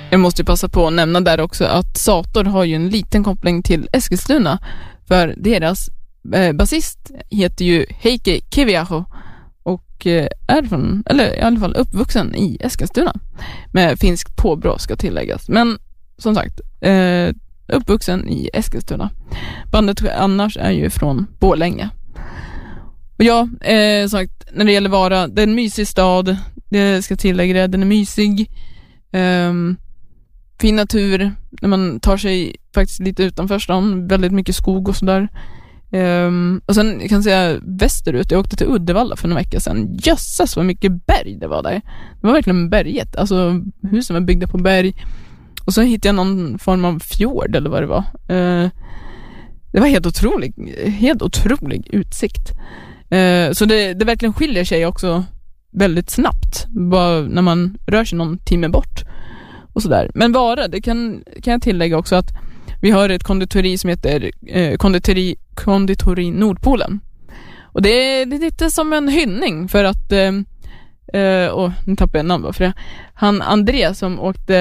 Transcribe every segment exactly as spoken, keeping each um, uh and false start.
Jag måste ju passa på att nämna där också att Sator har ju en liten koppling till Eskilstuna, för deras eh, basist heter ju Heikki Kiviaho och eh, är från, eller i alla fall uppvuxen i Eskilstuna med finskt påbrå ska tilläggas, men som sagt eh, uppvuxen i Eskilstuna. Bandet annars är ju från Borlänge. Och ja, eh, sagt, när det gäller Vara, det är en mysig stad, det ska tillägga det, den är mysig, um, fin natur, när man tar sig faktiskt lite utanför stan, väldigt mycket skog och sådär. Um, och sen kan jag säga västerut, jag åkte till Uddevalla för några veckor sedan, jössas vad mycket berg det var där. Det var verkligen berget, alltså husen var byggda på berg. Och så hittade jag någon form av fjord eller vad det var. Uh, det var helt otrolig, helt otrolig utsikt. Uh, så det, det verkligen skiljer sig också väldigt snabbt bara när man rör sig någon timme bort och sådär. Men Vara, det kan, kan jag tillägga också att vi har ett konditori som heter eh, konditori, konditori Nordpolen. Och det är, det är lite som en hyllning för att eh, eh, och nu tappar jag namn bara för det. Han André som åkte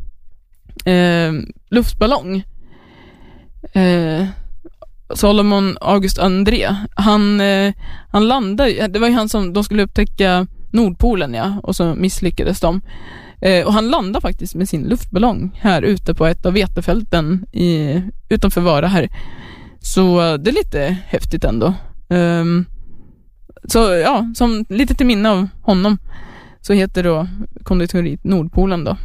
eh, luftballong, eh, Solomon August André, han, eh, han landade, det var ju han som, de skulle upptäcka Nordpolen, ja, och så misslyckades de. Eh, och han landade faktiskt med sin luftballong här ute på ett av vetefälten i, utanför Vara här. Så eh, det är lite häftigt ändå. Um, så ja, som lite till minne av honom så heter då konditori Nordpolen då.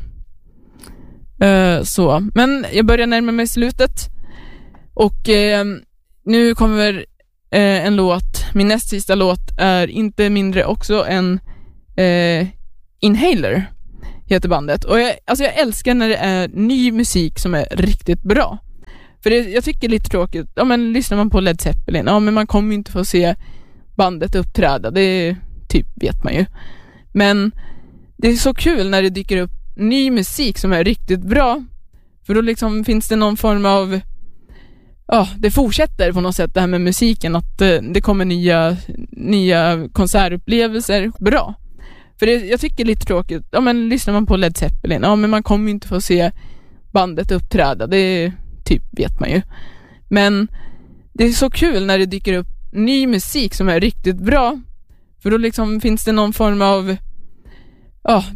Uh, så, men jag börjar närma mig slutet. Och eh, nu kommer eh, en låt, min näst sista låt är inte mindre också en eh, Inhaler heter bandet. Och jag, alltså jag älskar när det är ny musik som är riktigt bra. För det, jag tycker det är lite tråkigt. Ja, men lyssnar man på Led Zeppelin, ja, men man kommer ju inte få se bandet uppträda. Det typ vet man ju. Men det är så kul när det dyker upp ny musik som är riktigt bra. För då liksom finns det någon form av, ja, det fortsätter på något sätt det här med musiken, att eh, det kommer nya nya konsertupplevelser. Bra. För det, jag tycker det är lite tråkigt. Ja, men lyssnar man på Led Zeppelin, ja, men man kommer ju inte få se bandet uppträda. Det typ vet man ju. Men det är så kul när det dyker upp ny musik som är riktigt bra. För då liksom finns det någon form av, ja,